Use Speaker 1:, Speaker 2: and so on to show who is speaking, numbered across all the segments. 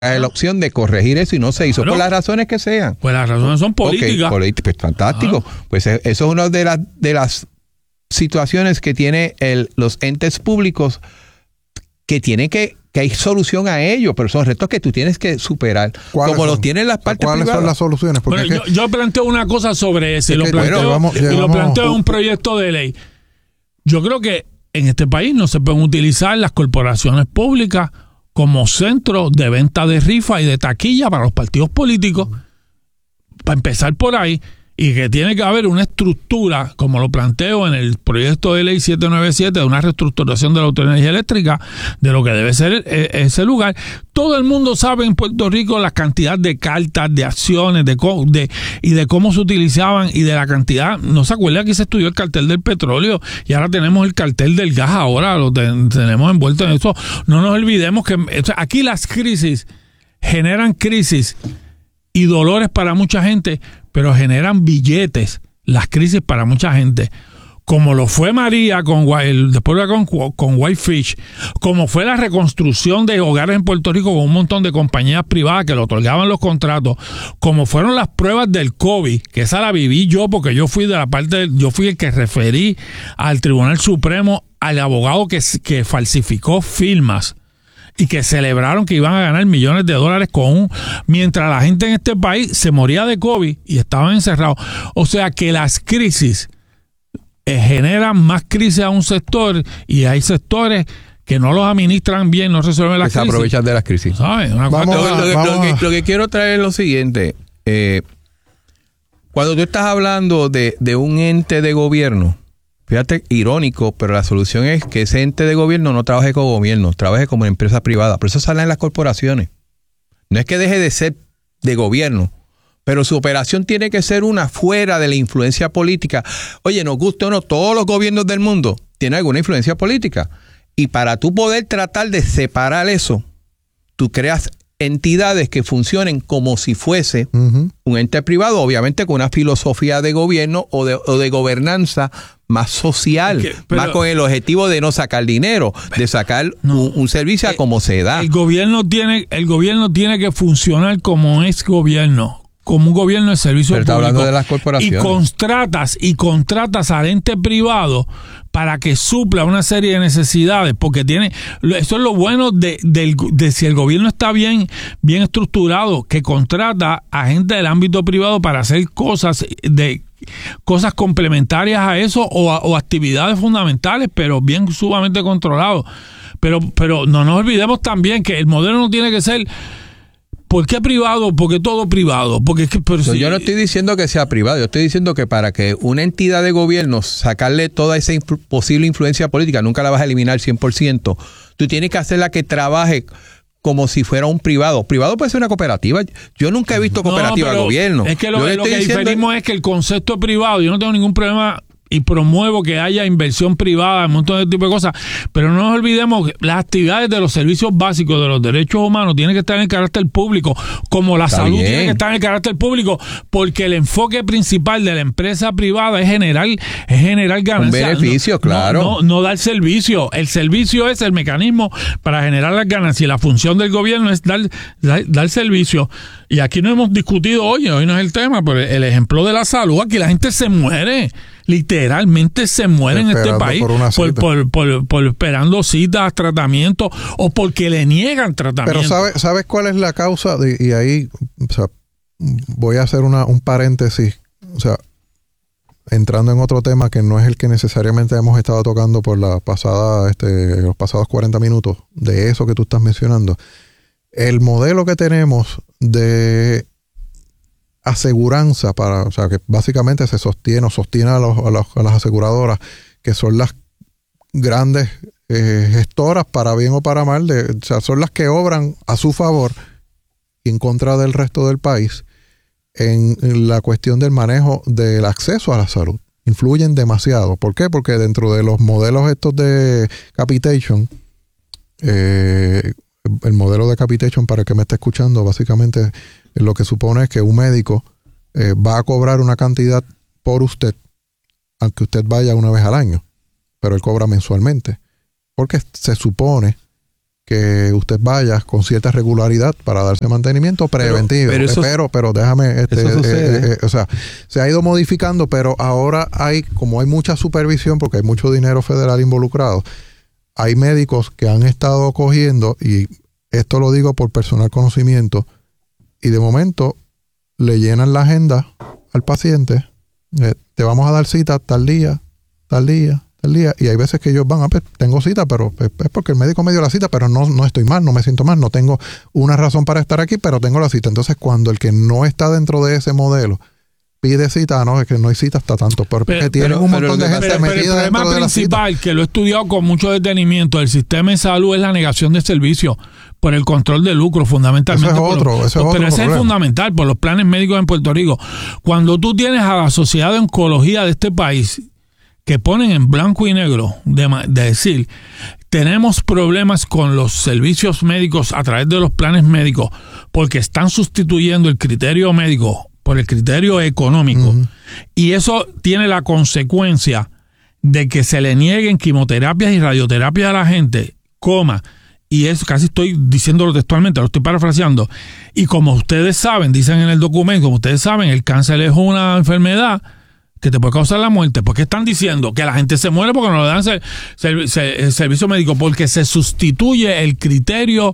Speaker 1: la opción de corregir eso y no se hizo, por las razones que sean.
Speaker 2: Pues las razones son políticas.
Speaker 1: Pues fantástico. Pues eso es una de las situaciones que tiene los entes públicos que tienen que hay solución a ello, pero son retos que tú tienes que superar, como los tienen las partes privadas.
Speaker 3: ¿Cuáles son las soluciones? Porque
Speaker 2: bueno, yo planteo una cosa sobre eso, y lo planteo en un proyecto de ley. Yo creo que en este país no se pueden utilizar las corporaciones públicas como centro de venta de rifa y de taquilla para los partidos políticos. Para empezar por ahí, y que tiene que haber una estructura, como lo planteo en el proyecto de ley 797, de una reestructuración de la Autoridad de Energía Eléctrica, de lo que debe ser ese lugar. Todo el mundo sabe en Puerto Rico la cantidad de cartas, de acciones, y de cómo se utilizaban, y de la cantidad. No se acuerda que se estudió el cartel del petróleo, y ahora tenemos el cartel del gas, ahora lo tenemos envuelto en eso. No nos olvidemos que aquí las crisis generan crisis y dolores para mucha gente, pero generan billetes, las crisis para mucha gente, como lo fue María después con Whitefish, como fue la reconstrucción de hogares en Puerto Rico con un montón de compañías privadas que le otorgaban los contratos, como fueron las pruebas del COVID, que esa la viví yo, porque yo fui yo fui el que referí al Tribunal Supremo al abogado que falsificó firmas y que celebraron que iban a ganar millones de dólares mientras la gente en este país se moría de COVID y estaban encerrados. O sea que las crisis generan más crisis a un sector, y hay sectores que no los administran bien, no resuelven las crisis.
Speaker 1: Se aprovechan de las crisis.
Speaker 2: ¿Sabes?
Speaker 1: Lo que quiero traer es lo siguiente. Cuando tú estás hablando de un ente de gobierno, fíjate, irónico, pero la solución es que ese ente de gobierno no trabaje como gobierno, trabaje como empresa privada. Por eso salen las corporaciones. No es que deje de ser de gobierno, pero su operación tiene que ser una fuera de la influencia política. Oye, nos guste o no, todos los gobiernos del mundo tienen alguna influencia política. Y para tú poder tratar de separar eso, tú creas entidades que funcionen como si fuese un ente privado, obviamente con una filosofía de gobierno o de gobernanza más social, más con el objetivo de no sacar dinero, de sacar un servicio a como se da.
Speaker 2: El gobierno tiene que funcionar como es gobierno, como un gobierno de servicio público.
Speaker 1: Pero está hablando de las corporaciones.
Speaker 2: Y contratas al ente privado para que supla una serie de necesidades, porque eso es lo bueno de si el gobierno está bien estructurado, que contrata a gente del ámbito privado para hacer cosas complementarias a eso, o actividades fundamentales, pero bien sumamente controlado. Pero no nos olvidemos también que el modelo no tiene que ser ¿por qué privado? Porque todo privado.
Speaker 1: Yo no estoy diciendo que sea privado, yo estoy diciendo que para que una entidad de gobierno sacarle toda esa posible influencia política, nunca la vas a eliminar 100%, tú tienes que hacerla que trabaje como si fuera un privado. Privado puede ser una cooperativa. Yo nunca he visto cooperativa de gobierno.
Speaker 2: Es que lo que diferimos es que el concepto privado, yo no tengo ningún problema y promuevo que haya inversión privada, un montón de tipo de cosas, pero no nos olvidemos que las actividades de los servicios básicos de los derechos humanos tienen que estar en el carácter público, como la salud tiene que estar en el carácter público, porque el enfoque principal de la empresa privada es generar ganancias.
Speaker 1: Un beneficio, claro.
Speaker 2: No dar servicio. El servicio es el mecanismo para generar las ganancias, y la función del gobierno es dar servicio. Y aquí no hemos discutido hoy no es el tema, pero el ejemplo de la salud, aquí la gente se muere. Literalmente se muere en este país por esperando citas, tratamientos, o porque le niegan tratamiento.
Speaker 3: Pero ¿sabes cuál es la causa? Y ahí, voy a hacer un paréntesis, entrando en otro tema que no es el que necesariamente hemos estado tocando por los pasados 40 minutos de eso que tú estás mencionando. El modelo que tenemos de aseguranza que básicamente sostiene a las aseguradoras, que son las grandes gestoras, para bien o para mal, son las que obran a su favor y en contra del resto del país en la cuestión del manejo del acceso a la salud. Influyen demasiado. ¿Por qué? Porque dentro de los modelos estos de capitation, el modelo de capitation, para el que me esté escuchando, básicamente lo que supone es que un médico va a cobrar una cantidad por usted, aunque usted vaya una vez al año, pero él cobra mensualmente, porque se supone que usted vaya con cierta regularidad para darse mantenimiento preventivo. Pero déjame, o sea, se ha ido modificando, pero ahora como hay mucha supervisión, porque hay mucho dinero federal involucrado, hay médicos que han estado cogiendo, y esto lo digo por personal conocimiento, y de momento le llenan la agenda al paciente, te vamos a dar cita tal día, y hay veces que ellos van, pues tengo cita, pero es porque el médico me dio la cita, pero no estoy mal, no me siento mal, no tengo una razón para estar aquí, pero tengo la cita. Entonces, cuando el que no está dentro de ese modelo pide cita, no, es que no hay cita hasta tanto, porque tienen un montón de gente metida dentro de la cita.
Speaker 2: El problema principal, que lo he estudiado con mucho detenimiento del sistema de salud, es la negación de servicios por el control de lucro, fundamentalmente. Pero ese es fundamental por los planes médicos en Puerto Rico. Cuando tú tienes a la Sociedad de Oncología de este país, que ponen en blanco y negro de decir, tenemos problemas con los servicios médicos a través de los planes médicos porque están sustituyendo el criterio médico por el criterio económico, y eso tiene la consecuencia de que se le nieguen quimioterapias y radioterapias a la gente, y eso casi estoy diciéndolo textualmente, lo estoy parafraseando, y como ustedes saben, dicen en el documento, como ustedes saben, el cáncer es una enfermedad que te puede causar la muerte. ¿Por qué están diciendo que la gente se muere porque no le dan servicio médico? Porque se sustituye el criterio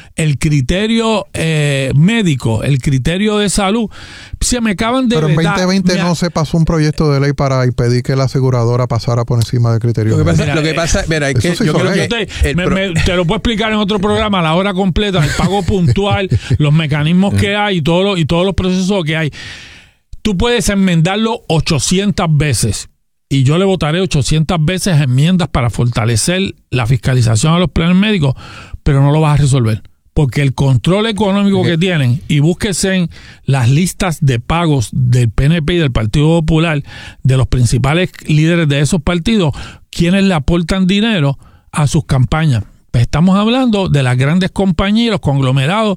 Speaker 2: médico, el criterio de salud. Se me acaban de...
Speaker 3: Pero en 2020 no se pasó un proyecto de ley para impedir que la aseguradora pasara por encima del criterio.
Speaker 1: Lo que pasa, es que yo creo que
Speaker 2: te lo puedo explicar en otro programa, a la hora completa, el pago puntual, los mecanismos que hay y todos los procesos que hay. Tú puedes enmendarlo 800 veces y yo le votaré 800 veces enmiendas para fortalecer la fiscalización a los planes médicos, pero no lo vas a resolver. Porque el control económico que tienen, y búsquese en las listas de pagos del PNP y del Partido Popular, de los principales líderes de esos partidos, quienes le aportan dinero a sus campañas. Estamos hablando de las grandes compañías, los conglomerados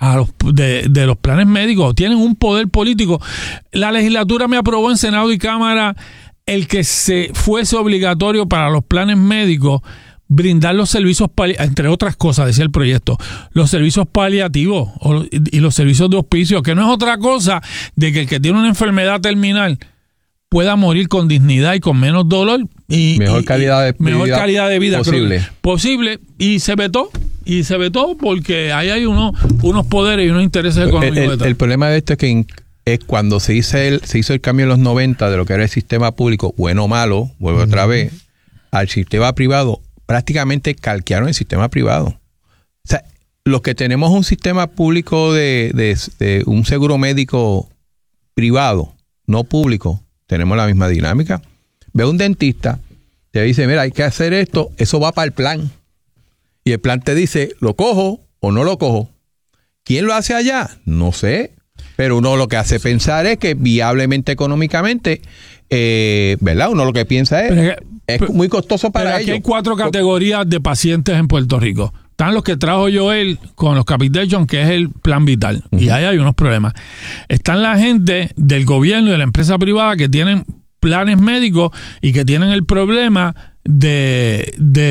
Speaker 2: de los planes médicos. Tienen un poder político. La legislatura me aprobó en Senado y Cámara el que se fuese obligatorio para los planes médicos brindar los servicios, entre otras cosas, decía el proyecto, los servicios paliativos y los servicios de hospicio, que no es otra cosa de que el que tiene una enfermedad terminal pueda morir con dignidad y con menos dolor y
Speaker 1: mejor calidad de vida
Speaker 2: posible, y se vetó porque ahí hay unos poderes y unos intereses económicos detrás.
Speaker 1: El problema de esto es que es cuando se hizo el cambio en los 90 de lo que era el sistema público, bueno o malo, vuelvo otra vez, al sistema privado, prácticamente calquearon el sistema privado. O sea, los que tenemos un sistema público de un seguro médico privado, no público, tenemos la misma dinámica. Ve a un dentista, te dice, mira, hay que hacer esto, eso va para el plan. Y el plan te dice, ¿lo cojo o no lo cojo? ¿Quién lo hace allá? No sé. Pero uno lo que hace pensar es que viablemente económicamente, ¿verdad? Uno lo que piensa es muy costoso para ellos.
Speaker 2: Aquí hay 4 categorías de pacientes en Puerto Rico. Están los que trajo Joel con los Capitation, que es el plan vital. Y ahí hay unos problemas. Están la gente del gobierno y de la empresa privada que tienen planes médicos y que tienen el problema de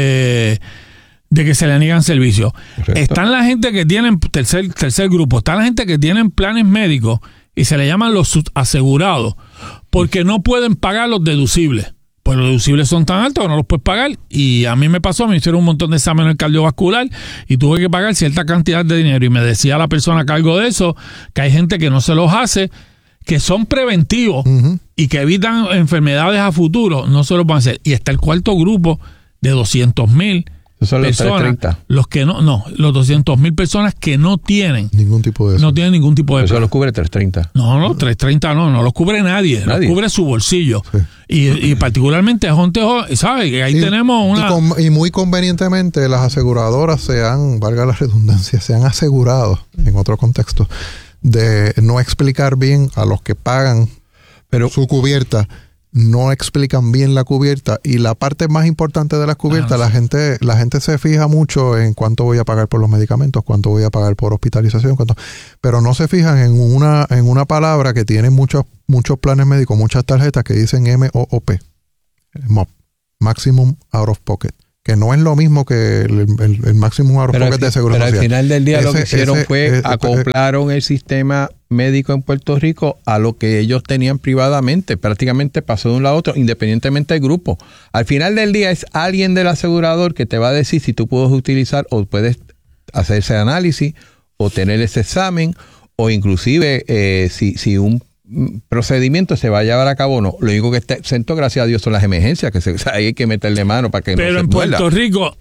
Speaker 2: que se le niegan servicios. Correcto. Están la gente que tienen, tercer grupo, están la gente que tienen planes médicos y se le llaman los subasegurados, porque no pueden pagar los deducibles. Pues los deducibles son tan altos que no los puedes pagar. Y a mí me pasó, me hicieron un montón de exámenes cardiovascular y tuve que pagar cierta cantidad de dinero. Y me decía la persona a cargo de eso que hay gente que no se los hace, que son preventivos y que evitan enfermedades a futuro, no se los van a hacer. Y está el cuarto grupo de 200,000
Speaker 1: son los
Speaker 2: personas,
Speaker 1: 330.
Speaker 2: Los que los 200,000 personas que no tienen
Speaker 3: ningún tipo de eso.
Speaker 2: No tienen ningún tipo de
Speaker 1: eso los cubre 330.
Speaker 2: No, 330 no los cubre nadie. Los cubre su bolsillo. Sí. Y particularmente ¿sabes? Que ahí tenemos una...
Speaker 3: Y muy convenientemente las aseguradoras valga la redundancia, se han asegurado, en otro contexto, de no explicar bien a los que pagan su cubierta, no explican bien la cubierta, y la parte más importante de la cubierta, la gente se fija mucho en cuánto voy a pagar por los medicamentos, cuánto voy a pagar por hospitalización, pero no se fijan en una palabra que tiene muchos planes médicos, muchas tarjetas que dicen MOOP, MOP, Maximum Out of Pocket. que no es lo mismo que el máximo out of pocket de seguro social.
Speaker 1: Pero al final del día lo que hicieron fue acoplaron el sistema médico en Puerto Rico a lo que ellos tenían privadamente. Prácticamente pasó de un lado a otro, independientemente del grupo. Al final del día es alguien del asegurador que te va a decir si tú puedes utilizar o puedes hacer ese análisis o tener ese examen o inclusive si un procedimiento se va a llevar a cabo o no. Lo único que está exento, gracias a Dios, son las emergencias, que ahí hay que meterle mano para que
Speaker 2: pero
Speaker 1: no se
Speaker 2: en
Speaker 1: muerda. Puerto
Speaker 2: Rico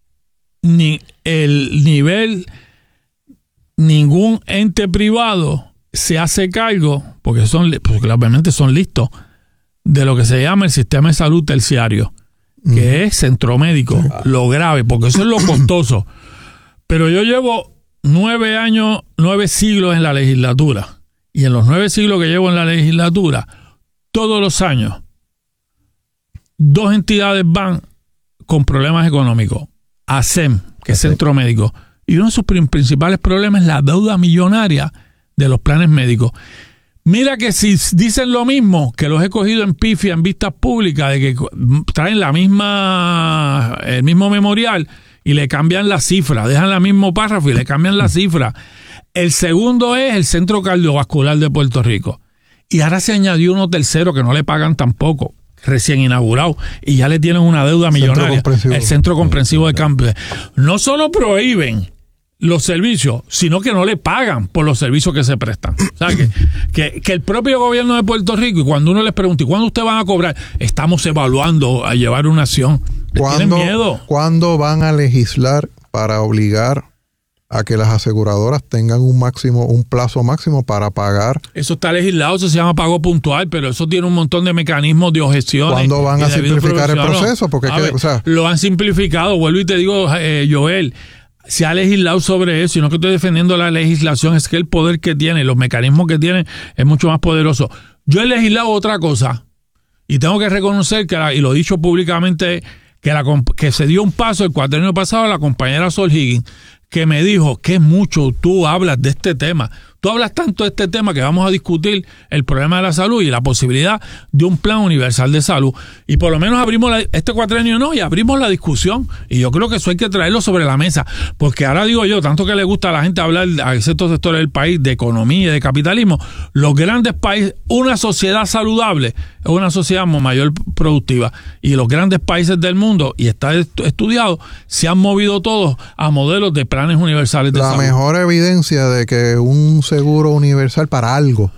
Speaker 2: ningún ente privado se hace cargo, porque obviamente son listos, de lo que se llama el sistema de salud terciario, que es centro médico, lo grave, porque eso es lo costoso. Pero yo llevo 9 siglos en la legislatura. Y en los 9 siglos que llevo en la legislatura, todos los años, 2 entidades van con problemas económicos. ASEM, que es Centro Médico. Y uno de sus principales problemas es la deuda millonaria de los planes médicos. Mira que si dicen lo mismo, que los he cogido en pifia, en vistas públicas, de que traen el mismo memorial y le cambian la cifra, dejan el mismo párrafo y le cambian la cifra. El segundo es el Centro Cardiovascular de Puerto Rico. Y ahora se añadió uno tercero que no le pagan tampoco, recién inaugurado, y ya le tienen una deuda millonaria. El Centro Comprensivo de Campo. No solo prohíben los servicios, sino que no le pagan por los servicios que se prestan. O sea, que el propio gobierno de Puerto Rico, y cuando uno les pregunta, ¿y cuándo ustedes van a cobrar? Estamos evaluando a llevar una acción. ¿Tienen miedo?
Speaker 3: ¿Cuándo van a legislar para obligar a que las aseguradoras tengan un plazo máximo para pagar?
Speaker 2: Eso está legislado, eso se llama pago puntual, pero eso tiene un montón de mecanismos de objeciones.
Speaker 3: ¿Cuándo van a simplificar el proceso? Porque
Speaker 2: lo han simplificado, vuelvo y te digo, Joel, se ha legislado sobre eso, y no que estoy defendiendo la legislación, es que el poder que tiene, los mecanismos que tiene, es mucho más poderoso. Yo he legislado otra cosa, y tengo que reconocer y lo he dicho públicamente, que se dio un paso el cuatrienio pasado a la compañera Sol Higgins, que me dijo que mucho tú hablas de este tema. Tú hablas tanto de este tema que vamos a discutir el problema de la salud y la posibilidad de un plan universal de salud. Y por lo menos abrimos este cuatrienio y abrimos la discusión. Y yo creo que eso hay que traerlo sobre la mesa. Porque ahora digo yo, tanto que le gusta a la gente hablar a ciertos sectores del país de economía y de capitalismo, los grandes países, una sociedad saludable es una sociedad mayor productiva. Y los grandes países del mundo, y está estudiado, se han movido todos a modelos de planes universales de salud.
Speaker 3: La mejor evidencia de que un seguro universal para algo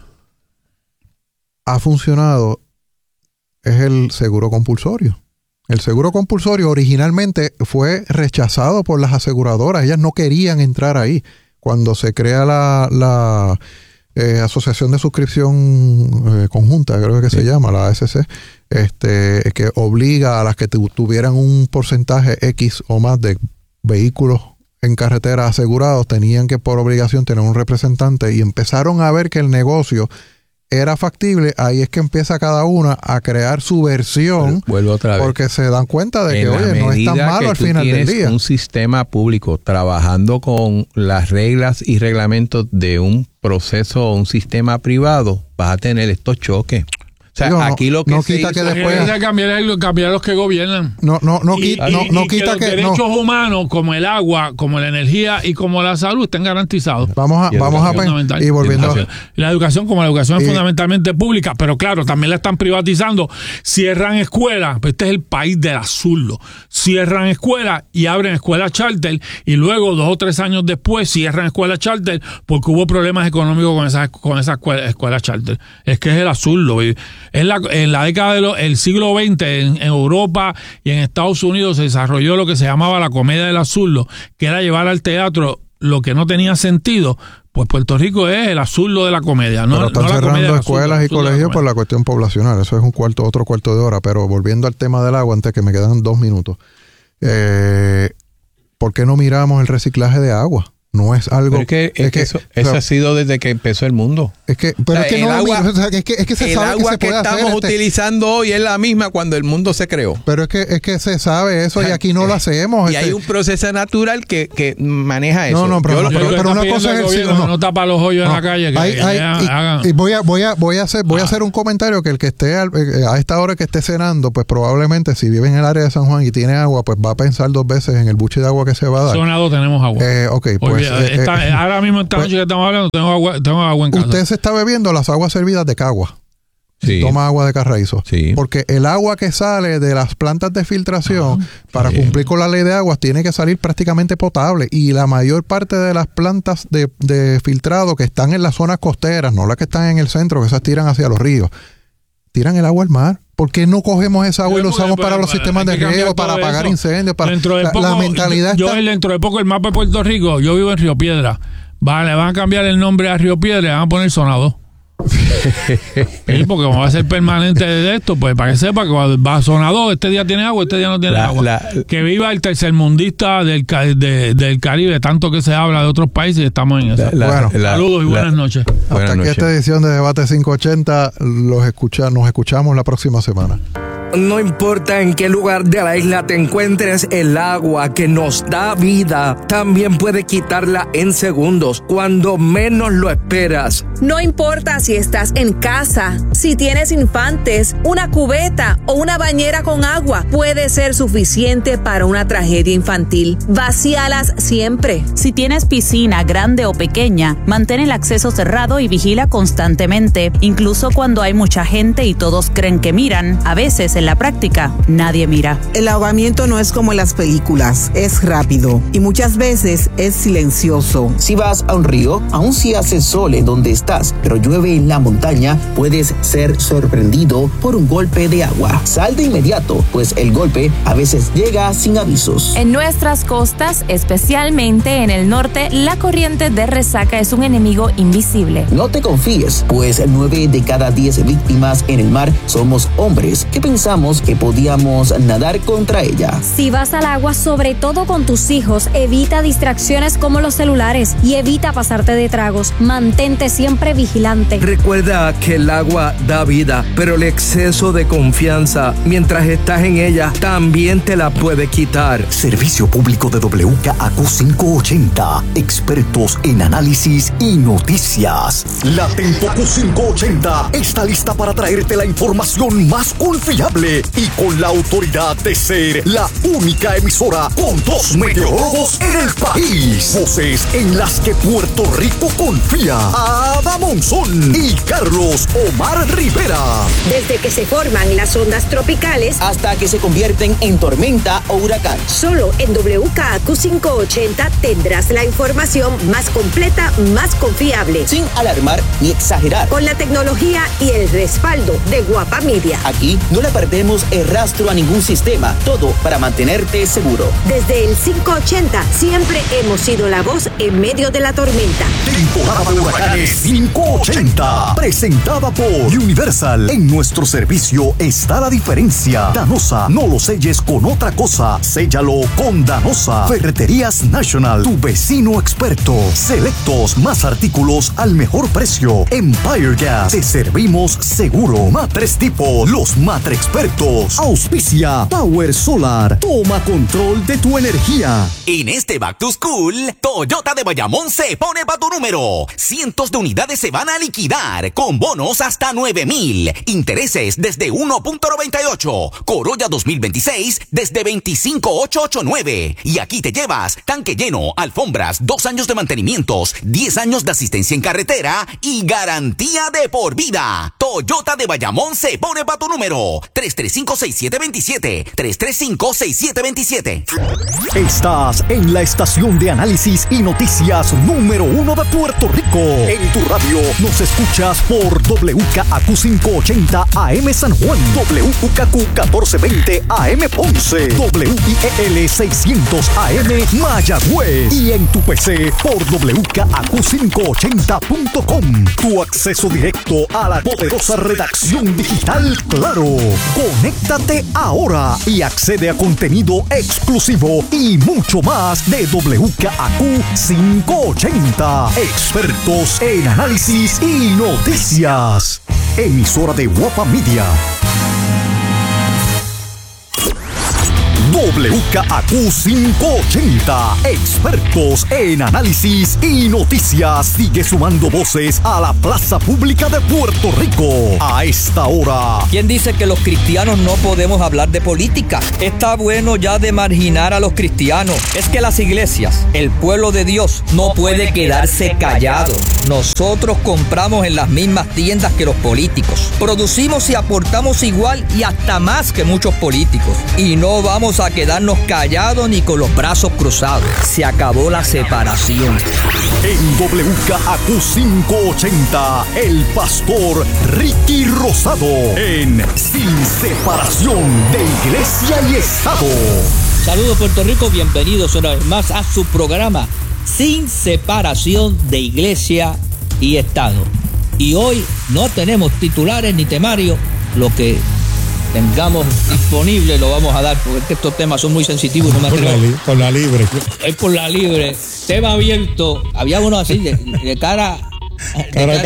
Speaker 3: ha funcionado es el seguro compulsorio. El seguro compulsorio originalmente fue rechazado por las aseguradoras. Ellas no querían entrar ahí. Cuando se crea la Asociación de Suscripción Conjunta, creo que se llama, la ASC, que obliga a las que tuvieran un porcentaje X o más de vehículos en carretera asegurados, tenían que por obligación tener un representante, y empezaron a ver que el negocio era factible. Ahí es que empieza cada una a crear su versión.
Speaker 1: Vuelvo otra vez.
Speaker 3: Porque se dan cuenta de que, oye, no es tan malo al final del día.
Speaker 1: Un sistema público trabajando con las reglas y reglamentos de un proceso o un sistema privado, vas a tener estos choques. O sea, aquí lo que
Speaker 3: no quita que después
Speaker 2: cambiar a los que gobiernan.
Speaker 3: No quita
Speaker 2: que los derechos humanos, como el agua, como la energía y como la salud, estén garantizados.
Speaker 3: Vamos a y volviendo
Speaker 2: la educación, como la educación es fundamentalmente pública, pero claro, también la están privatizando. Cierran escuelas, pues este es el país del absurdo. Cierran escuelas y abren escuelas charter, y luego 2 o 3 años después cierran escuelas charter porque hubo problemas económicos con esas escuelas charter. Es que es el absurdo. En la década del siglo XX, en Europa y en Estados Unidos, se desarrolló lo que se llamaba la comedia del absurdo, que era llevar al teatro lo que no tenía sentido. Pues Puerto Rico es el absurdo de la comedia.
Speaker 3: Pero están cerrando escuelas y colegios por la cuestión poblacional. Eso es otro cuarto de hora. Pero volviendo al tema del agua, antes que me quedan 2 minutos. ¿Por qué no miramos el reciclaje de agua? No es algo...
Speaker 1: Pero es que eso ha sido desde que empezó el mundo.
Speaker 3: Es que se sabe que se puede
Speaker 1: agua que estamos utilizando hoy es la misma cuando el mundo se creó.
Speaker 3: Pero es que se sabe eso y aquí no lo hacemos.
Speaker 1: Y hay un proceso natural que maneja eso.
Speaker 3: Pero una cosa es el...
Speaker 2: No tapa los hoyos en la calle.
Speaker 3: Y voy a hacer un comentario que el que esté a esta hora que esté cenando, pues probablemente si vive en el área de San Juan y tiene agua, pues va a pensar 2 veces en el buche de agua que se va a dar.
Speaker 2: Zona 2 tenemos agua.
Speaker 3: Pues
Speaker 2: ahora mismo esta noche que estamos hablando tengo agua en casa.
Speaker 3: Usted se está bebiendo las aguas servidas de Cagua.
Speaker 1: Sí.
Speaker 3: Toma agua de Carraízo.
Speaker 1: Sí.
Speaker 3: Porque el agua que sale de las plantas de filtración para cumplir con la ley de aguas tiene que salir prácticamente potable. Y la mayor parte de las plantas de filtrado que están en las zonas costeras, no las que están en el centro, que esas tiran hacia los ríos, tiran el agua al mar. ¿Por qué no cogemos esa agua y lo usamos para los sistemas de riego, para apagar incendios? Para la mentalidad
Speaker 2: dentro de poco el mapa de Puerto Rico, yo vivo en Río Piedra. Le van a cambiar el nombre a Río Piedra y van a poner Zona 2. Sí, porque como va a ser permanente de esto, pues para que sepa que va a Zona 2, este día tiene agua, este día no tiene agua. Que viva el tercermundista del Caribe, tanto que se habla de otros países y estamos en eso. Saludos y buenas noches.
Speaker 3: Hasta aquí esta edición de Debate 580. Nos escuchamos la próxima semana.
Speaker 4: No importa en qué lugar de la isla te encuentres, el agua que nos da vida también puede quitarla en segundos, cuando menos lo esperas.
Speaker 5: No importa si estás en casa, si tienes infantes, una cubeta o una bañera con agua, puede ser suficiente para una tragedia infantil. Vacíalas siempre.
Speaker 6: Si tienes piscina grande o pequeña, mantén el acceso cerrado y vigila constantemente, incluso cuando hay mucha gente y todos creen que miran. A veces en la práctica, nadie mira.
Speaker 7: El ahogamiento no es como en las películas, es rápido y muchas veces es silencioso.
Speaker 8: Si vas a un río, aun si hace sol en donde estás, pero llueve en la montaña, puedes ser sorprendido por un golpe de agua. Sal de inmediato, pues el golpe a veces llega sin avisos.
Speaker 9: En nuestras costas, especialmente en el norte, la corriente de resaca es un enemigo invisible.
Speaker 8: No te confíes, pues 9 de cada 10 víctimas en el mar somos hombres que pensamos que podíamos nadar contra ella.
Speaker 9: Si vas al agua, sobre todo con tus hijos, evita distracciones como los celulares y evita pasarte de tragos. Mantente siempre vigilante.
Speaker 4: Recuerda que el agua da vida, pero el exceso de confianza mientras estás en ella también te la puede quitar.
Speaker 10: Servicio público de WKAQ 580. Expertos en análisis y noticias. La Tempo Q580 está lista para traerte la información más confiable y con la autoridad de ser la única emisora con 2 meteorólogos en el país. Voces en las que Puerto Rico confía. Ada Monzón y Carlos Omar Rivera.
Speaker 11: Desde que se forman las ondas tropicales
Speaker 8: hasta que se convierten en tormenta o huracán.
Speaker 11: Solo en WKAQ 580 tendrás la información más completa, más confiable.
Speaker 8: Sin alarmar ni exagerar.
Speaker 11: Con la tecnología y el respaldo de Guapa Media.
Speaker 8: Aquí no le perdemos el rastro a ningún sistema, todo para mantenerte seguro.
Speaker 11: Desde el 580 siempre hemos sido la voz en medio de la tormenta.
Speaker 10: Temporada de huracanes 580, presentada por Universal. En nuestro servicio está la diferencia. Danosa, no lo selles con otra cosa, séllalo con Danosa. Ferreterías National, tu vecino experto. Selectos, más artículos al mejor precio. Empire Gas, te servimos seguro. Matres Tipo, los Matre Expertos. Auspicia Power Solar. Toma control de tu energía.
Speaker 12: En este Back to School, Toyota de Bayamón se pone pa' tu número. Cientos de unidades se van a liquidar con bonos hasta 9,000. Intereses desde 1.98. Corolla 2026 desde 25,889. Y aquí te llevas tanque lleno, alfombras, 2 años de mantenimientos, 10 años de asistencia en carretera y garantía de por vida. Toyota de Bayamón se pone pa' tu número. 335-6727. 335-6727.
Speaker 10: Estás en la estación de análisis y noticias número 1 de Puerto Rico. En tu radio nos escuchas por WKAQ 580 AM San Juan, WKAQ 1420 AM Ponce, WIEL 600 AM Mayagüez y en tu PC por WKAQ580.com. Tu acceso directo a la poderosa redacción digital Claro. Conéctate ahora y accede a contenido exclusivo y mucho más de WKAQ 580. Expertos en análisis y noticias. Emisora de Guapa Media. WKAQ 580, expertos en análisis y noticias. Sigue sumando voces a la plaza pública de Puerto Rico. A esta hora.
Speaker 4: ¿Quién dice que los cristianos no podemos hablar de política? Está bueno ya de marginar a los cristianos. Es que las iglesias, el pueblo de Dios, no puede quedarse callado. Nosotros compramos en las mismas tiendas que los políticos. Producimos y aportamos igual y hasta más que muchos políticos. Y no vamos a quedarnos callados ni con los brazos cruzados. Se acabó la separación.
Speaker 10: En WKAQ 580, el pastor Ricky Rosado en Sin Separación de Iglesia y Estado.
Speaker 4: Saludos Puerto Rico, bienvenidos una vez más a su programa Sin Separación de Iglesia y Estado. Y hoy no tenemos titulares ni temario, lo que tengamos disponible lo vamos a dar, porque estos temas son muy sensitivos. No me atrevo.
Speaker 3: Por la libre.
Speaker 4: Es por la libre. Tema abierto. Había uno así de cara.
Speaker 3: Cara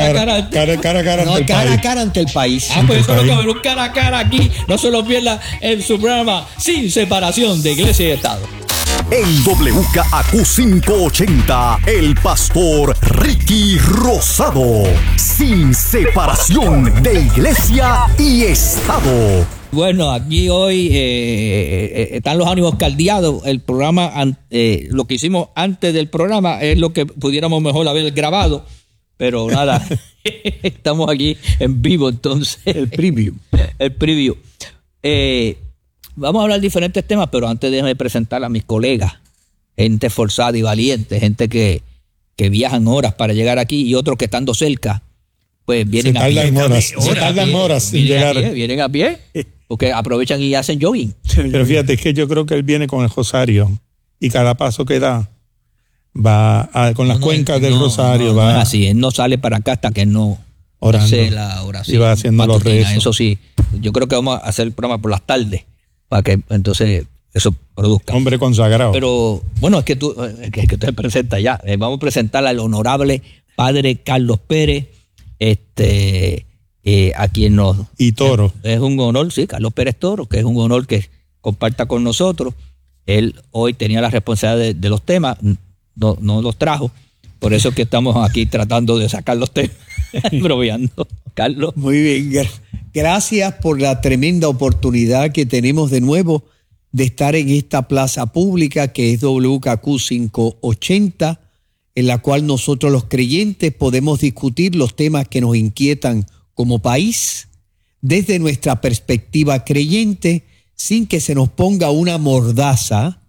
Speaker 3: a cara ante el país.
Speaker 4: Pues eso es lo que haber un cara a cara aquí. No se lo pierda en su programa Sin Separación de Iglesia y Estado.
Speaker 10: En WKAQ 580, el pastor Ricky Rosado. Sin separación de Iglesia y Estado.
Speaker 4: Bueno, aquí hoy están los ánimos caldeados. El programa, lo que hicimos antes del programa es lo que pudiéramos mejor haber grabado. Pero nada, estamos aquí en vivo entonces. El preview. Vamos a hablar de diferentes temas, pero antes déjame presentar a mis colegas. Gente esforzada y valiente, gente que viajan horas para llegar aquí y otros que estando cerca, pues vienen a pie.
Speaker 3: Se tardan horas sin llegar.
Speaker 4: Vienen a pie, porque aprovechan y hacen jogging.
Speaker 3: Pero fíjate, es que yo creo que él viene con el rosario y cada paso que da va con las cuencas del rosario.
Speaker 4: No es así, él no sale para acá hasta que no hace la oración.
Speaker 3: Y va haciendo los rezos.
Speaker 4: Eso sí, yo creo que vamos a hacer el programa por las tardes, para que entonces eso produzca.
Speaker 3: Hombre consagrado.
Speaker 4: Pero bueno, es que usted presenta ya. Vamos a presentar al honorable padre Carlos Pérez, a quien nos...
Speaker 3: Y Toro.
Speaker 4: Es un honor, sí, Carlos Pérez Toro, que es un honor que comparta con nosotros. Él hoy tenía la responsabilidad de los temas, no los trajo. Por eso es que estamos aquí tratando de sacar los temas, bromeando. Carlos.
Speaker 13: Muy bien, gracias por la tremenda oportunidad que tenemos de nuevo de estar en esta plaza pública que es WKAQ 580, en la cual nosotros los creyentes podemos discutir los temas que nos inquietan como país desde nuestra perspectiva creyente, sin que se nos ponga una mordaza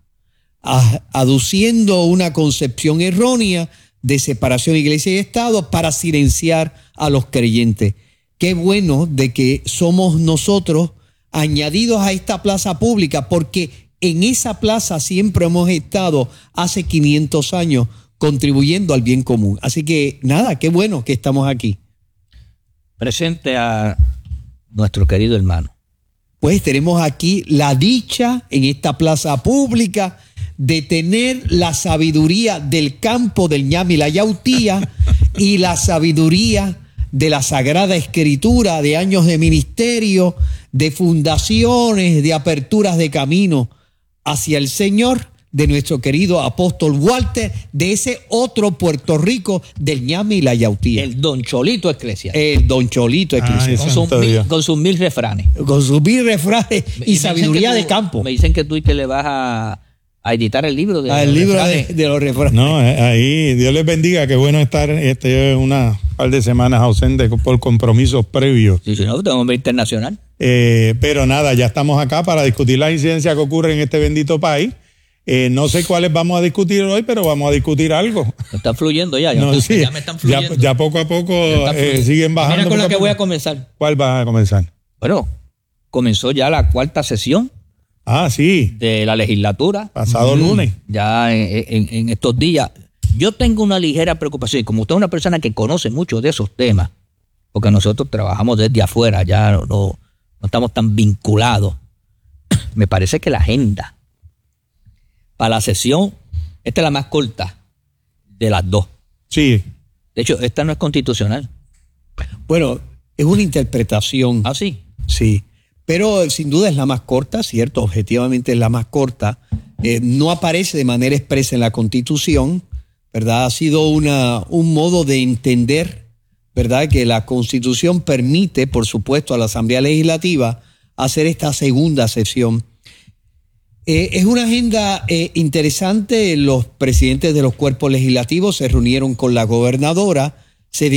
Speaker 13: aduciendo una concepción errónea de separación de iglesia y Estado para silenciar a los creyentes. Qué bueno de que somos nosotros añadidos a esta plaza pública, porque en esa plaza siempre hemos estado hace 500 años contribuyendo al bien común. Así que nada, qué bueno que estamos aquí.
Speaker 4: Presente a nuestro querido hermano.
Speaker 13: Pues tenemos aquí la dicha en esta plaza pública de tener la sabiduría del campo del ñame y la yautía y la sabiduría de la Sagrada Escritura, de años de ministerio, de fundaciones, de aperturas de camino hacia el Señor, de nuestro querido apóstol Walter, de ese otro Puerto Rico del ñame y la yautía.
Speaker 4: El Don Cholito Eclesia.
Speaker 13: El Don Cholito Eclesia.
Speaker 4: Con sus 1000 refranes.
Speaker 13: Con sus 1000 refranes y sabiduría de campo.
Speaker 4: Me dicen que tú y que le vas a editar el libro de
Speaker 13: el libro de los refranes.
Speaker 3: No, ahí Dios les bendiga, qué bueno estar una par de semanas ausente por compromisos previos.
Speaker 4: Sí, no, tengo un hombre internacional.
Speaker 3: Pero nada, ya estamos acá para discutir las incidencias que ocurren en este bendito país. No sé cuáles vamos a discutir hoy, pero vamos a discutir algo.
Speaker 4: Está fluyendo ya
Speaker 3: me están fluyendo. Ya poco a poco siguen bajando.
Speaker 4: Mira con la que voy a comenzar.
Speaker 3: ¿Cuál vas a comenzar?
Speaker 4: Bueno, comenzó ya la 4ª sesión.
Speaker 3: Sí.
Speaker 4: De la legislatura.
Speaker 3: Pasado lunes.
Speaker 4: Ya en estos días. Yo tengo una ligera preocupación. Como usted es una persona que conoce mucho de esos temas, porque nosotros trabajamos desde afuera, ya no estamos tan vinculados. Me parece que la agenda para la sesión, esta es la más corta de las dos.
Speaker 13: Sí.
Speaker 4: De hecho, esta no es constitucional.
Speaker 13: Bueno, es una interpretación.
Speaker 4: ¿Ah, sí?
Speaker 13: Sí. Pero sin duda es la más corta, ¿cierto? Objetivamente es la más corta. No aparece de manera expresa en la Constitución, ¿verdad? Ha sido un modo de entender, ¿verdad? Que la Constitución permite, por supuesto, a la Asamblea Legislativa hacer esta segunda sesión. Es una agenda interesante. Los presidentes de los cuerpos legislativos se reunieron con la gobernadora